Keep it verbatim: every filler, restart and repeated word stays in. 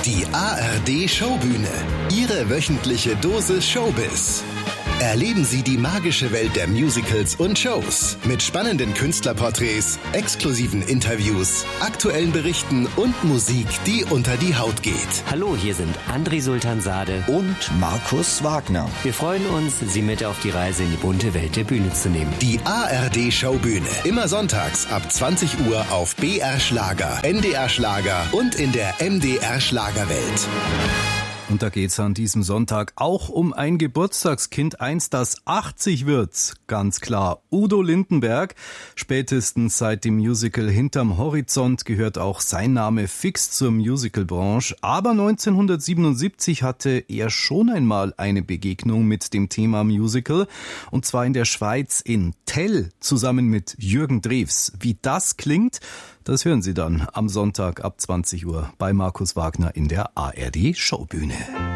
Die A R D Showbühne. Ihre wöchentliche Dosis Showbiz. Erleben Sie die magische Welt der Musicals und Shows mit spannenden Künstlerporträts, exklusiven Interviews, aktuellen Berichten und Musik, die unter die Haut geht. Hallo, hier sind André Sultansade und Markus Wagner. Wir freuen uns, Sie mit auf die Reise in die bunte Welt der Bühne zu nehmen. Die A R D Showbühne. Immer sonntags ab zwanzig Uhr auf B R Schlager, N D R Schlager und in der M D R Schlagerwelt. Und da geht's an diesem Sonntag auch um ein Geburtstagskind, eins, das achtzig wird. Ganz klar, Udo Lindenberg. Spätestens seit dem Musical Hinterm Horizont gehört auch sein Name fix zur Musicalbranche. Aber neunzehnhundertsiebenundsiebzig hatte er schon einmal eine Begegnung mit dem Thema Musical. Und zwar in der Schweiz in Tell zusammen mit Jürgen Drews. Wie das klingt, das hören Sie dann am Sonntag ab zwanzig Uhr bei Markus Wagner in der A R D Showbühne.